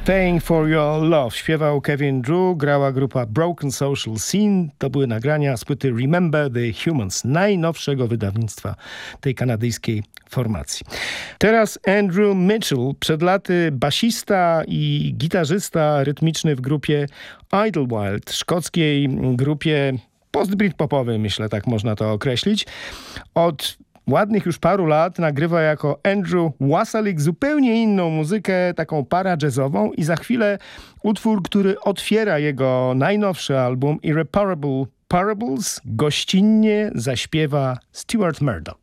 Paying for Your Love śpiewał Kevin Drew, grała grupa Broken Social Scene. To były nagrania z płyty Remember the Humans, najnowszego wydawnictwa tej kanadyjskiej formacji. Teraz Andrew Mitchell, przed laty basista i gitarzysta rytmiczny w grupie Idlewild, szkockiej grupie post-britpopowej, myślę, tak można to określić. Od ładnych już paru lat nagrywa jako Andrew Wasalik zupełnie inną muzykę, taką para-jazzową, i za chwilę utwór, który otwiera jego najnowszy album Irreparable Parables, gościnnie zaśpiewa Stuart Murdoch.